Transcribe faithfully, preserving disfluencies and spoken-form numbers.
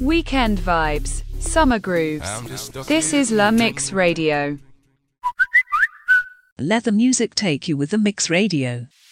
Weekend vibes, summer grooves. This is La Mix Radio. Let the music take you with the Mix Radio.